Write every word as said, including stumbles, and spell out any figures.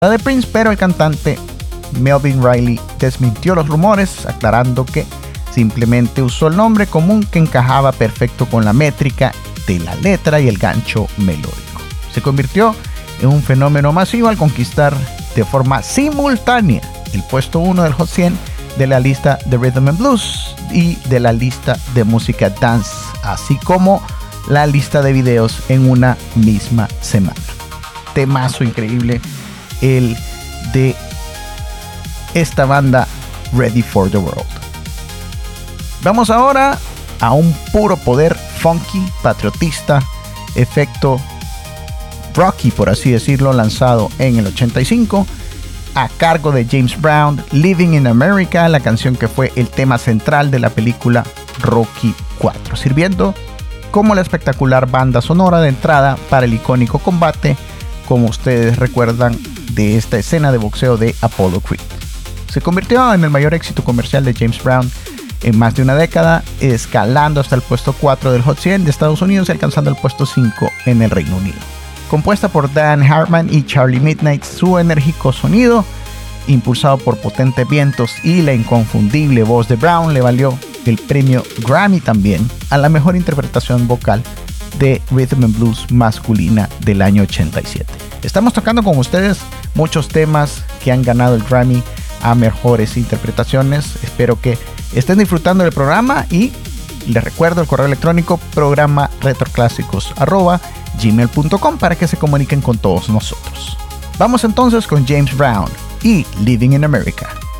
de Prince, pero el cantante Melvin Riley desmintió los rumores, aclarando que simplemente usó el nombre común que encajaba perfecto con la métrica de la letra y el gancho melódico. Se convirtió en un fenómeno masivo al conquistar de forma simultánea el puesto uno del Hot cien de la lista de Rhythm and Blues y de la lista de música dance, así como la lista de videos en una misma semana. Temazo increíble el de esta banda Ready for the World. Vamos ahora a un puro poder funky, patriotista, efecto rocky, por así decirlo, lanzado en el ochenta y cinco a cargo de James Brown, Living in America, la canción que fue el tema central de la película Rocky cuatro, sirviendo como la espectacular banda sonora de entrada para el icónico combate, como ustedes recuerdan, de esta escena de boxeo de Apollo Creed. Se convirtió en el mayor éxito comercial de James Brown en más de una década, escalando hasta el puesto cuatro del Hot cien de Estados Unidos y alcanzando el puesto cinco en el Reino Unido. Compuesta por Dan Hartman y Charlie Midnight, su enérgico sonido, impulsado por potentes vientos y la inconfundible voz de Brown, le valió el premio Grammy también a la mejor interpretación vocal de Rhythm and Blues masculina del año ochenta y siete. Estamos tocando con ustedes muchos temas que han ganado el Grammy a mejores interpretaciones. Espero que estén disfrutando del programa y les recuerdo el correo electrónico programa retroclásicos arroba gmail punto com para que se comuniquen con todos nosotros. Vamos entonces con James Brown y Living in America.